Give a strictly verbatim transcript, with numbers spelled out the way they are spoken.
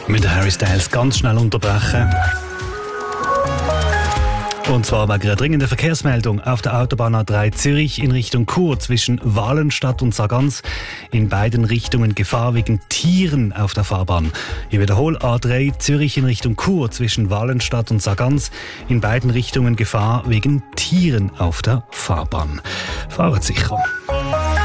mit Harry Styles ganz schnell unterbrechen. Und zwar wegen einer dringenden Verkehrsmeldung auf der Autobahn A drei Zürich in Richtung Chur zwischen Walenstadt und Sargans. In beiden Richtungen Gefahr wegen Tieren auf der Fahrbahn. Ich wiederhole, A drei Zürich in Richtung Chur zwischen Walenstadt und Sargans. In beiden Richtungen Gefahr wegen Tieren auf der Fahrbahn. Fahrt sicher.